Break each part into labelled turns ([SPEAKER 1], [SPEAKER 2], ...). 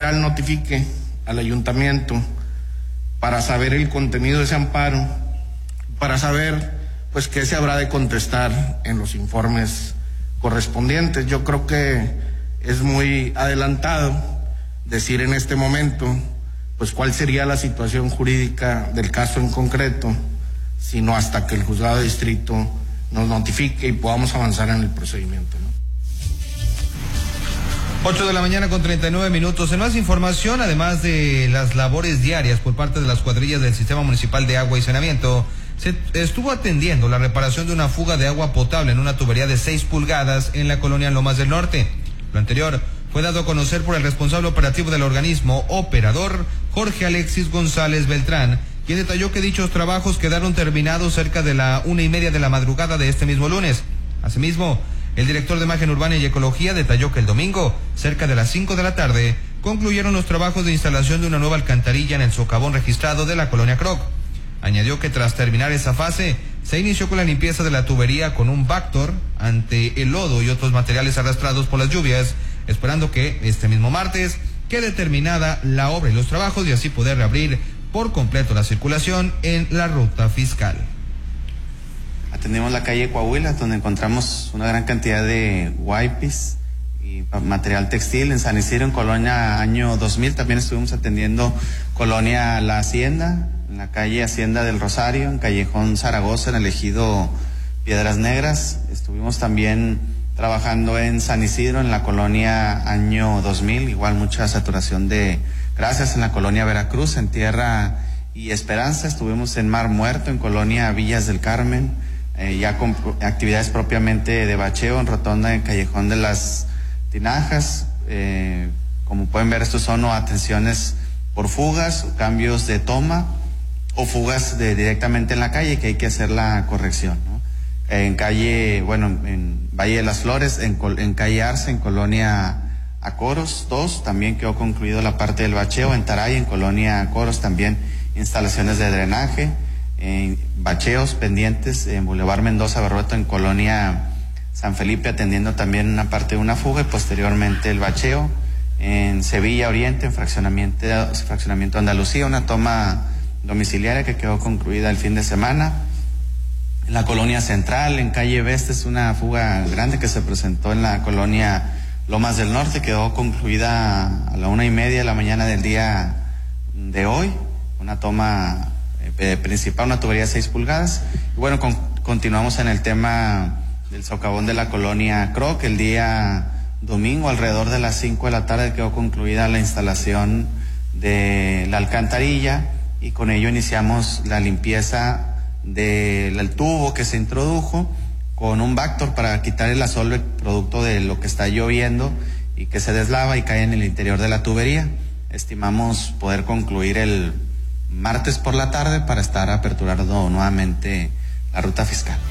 [SPEAKER 1] federal notifique al ayuntamiento para saber el contenido de ese amparo, para saber pues qué se habrá de contestar en los informes correspondientes. Yo creo que es muy adelantado decir en este momento pues cuál sería la situación jurídica del caso en concreto, sino hasta que el juzgado de distrito nos notifique y podamos avanzar en el procedimiento, ¿no?
[SPEAKER 2] 8:39 a.m. En más información, además de las labores diarias por parte de las cuadrillas del Sistema Municipal de Agua y Saneamiento, se estuvo atendiendo la reparación de una fuga de agua potable en una tubería de 6 pulgadas en la colonia Lomas del Norte. Lo anterior fue dado a conocer por el responsable operativo del organismo operador, Jorge Alexis González Beltrán, quien detalló que dichos trabajos quedaron terminados cerca de la 1:30 de la madrugada de este mismo lunes. Asimismo, el director de Imagen Urbana y Ecología detalló que el domingo, cerca de las 5 de la tarde, concluyeron los trabajos de instalación de una nueva alcantarilla en el socavón registrado de la colonia Croc. Añadió que tras terminar esa fase, se inició con la limpieza de la tubería con un Bactor ante el lodo y otros materiales arrastrados por las lluvias, esperando que este mismo martes quede terminada la obra y los trabajos y así poder reabrir por completo la circulación en la ruta fiscal.
[SPEAKER 3] Atendimos la calle Coahuila, donde encontramos una gran cantidad de wipes y material textil. En San Isidro, en Colonia Año 2000, también estuvimos atendiendo Colonia La Hacienda, en la calle Hacienda del Rosario, en Callejón Zaragoza, en el ejido Piedras Negras. Estuvimos también trabajando en San Isidro, en la Colonia Año 2000, igual mucha saturación de grasas en la Colonia Veracruz, en Tierra y Esperanza. Estuvimos en Mar Muerto, en Colonia Villas del Carmen, ya con actividades propiamente de bacheo en Rotonda, en Callejón de las Tinajas. Como pueden ver, estos son atenciones por fugas, cambios de toma o fugas directamente en la calle, que hay que hacer la corrección, ¿no? En calle, en Valle de las Flores, en calle Arce, en Colonia Acoros 2, también quedó concluido la parte del bacheo. En Taray, en Colonia Acoros, también instalaciones de drenaje. Bacheos pendientes en Boulevard Mendoza Berrueto, en Colonia San Felipe, atendiendo también una parte de una fuga y posteriormente el bacheo. En Sevilla Oriente, en fraccionamiento Andalucía, una toma domiciliaria que quedó concluida el fin de semana. En la Colonia Central, en calle Vestes, una fuga grande que se presentó en la Colonia Lomas del Norte, quedó concluida a la 1:30 de la mañana del día de hoy. Una toma principal, una tubería de 6 pulgadas. Y bueno, continuamos en el tema del socavón de la Colonia Croc. El día domingo, alrededor de las 5 de la tarde, quedó concluida la instalación de la alcantarilla y con ello iniciamos la limpieza del tubo que se introdujo con un Bactor para quitar el asolve producto de lo que está lloviendo y que se deslava y cae en el interior de la tubería. Estimamos poder concluir el martes por la tarde para estar aperturando nuevamente la ruta fiscal.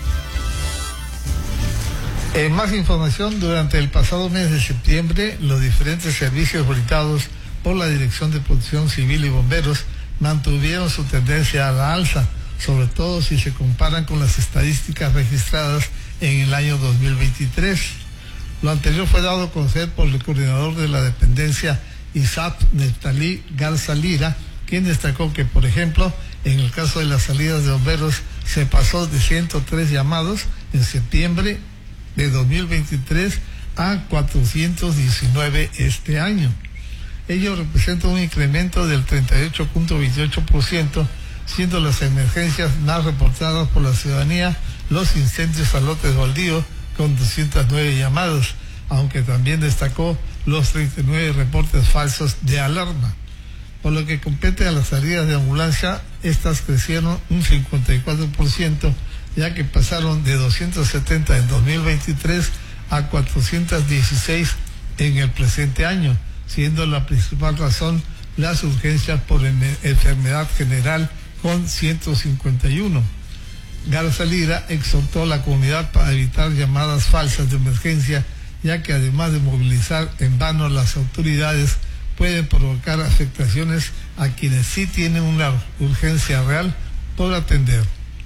[SPEAKER 4] Más información: durante el pasado mes de septiembre, los diferentes servicios brindados por la Dirección de Protección Civil y Bomberos mantuvieron su tendencia a la alza, sobre todo si se comparan con las estadísticas registradas en el año 2023. Lo anterior fue dado a conocer por el coordinador de la dependencia, ISAP, Neftalí Garza Lira, quien destacó que, por ejemplo, en el caso de las salidas de bomberos, se pasó de 103 llamados en septiembre de 2023 a 419 este año. Ello representa un incremento del 38.28%, siendo las emergencias más reportadas por la ciudadanía los incendios a lotes baldíos con 209 llamados, aunque también destacó los 39 reportes falsos de alarma. Por lo que compete a las salidas de ambulancia, estas crecieron un 54%, ya que pasaron de 270 en 2023 a 416 en el presente año, siendo la principal razón las urgencias por enfermedad general con 151. Garza Lira exhortó a la comunidad para evitar llamadas falsas de emergencia, ya que además de movilizar en vano a las autoridades, pueden provocar afectaciones a quienes sí tienen una urgencia real por atender.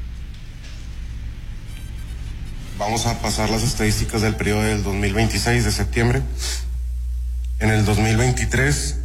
[SPEAKER 5] Vamos a pasar las estadísticas del periodo del 2026 de septiembre. En el 2023